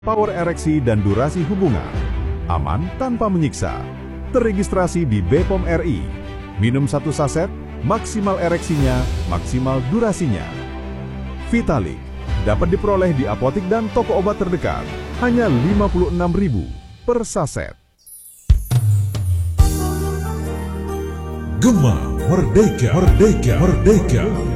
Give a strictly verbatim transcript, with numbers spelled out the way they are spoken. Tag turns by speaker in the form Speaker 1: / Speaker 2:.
Speaker 1: power ereksi dan durasi hubungan, aman tanpa menyiksa, terregistrasi di B P O M R I. Minum satu saset, maksimal ereksinya, maksimal durasinya. Vitalik dapat diperoleh di apotik dan toko obat terdekat, hanya lima puluh enam ribu per saset.
Speaker 2: Gema Merdeka, Merdeka, Merdeka.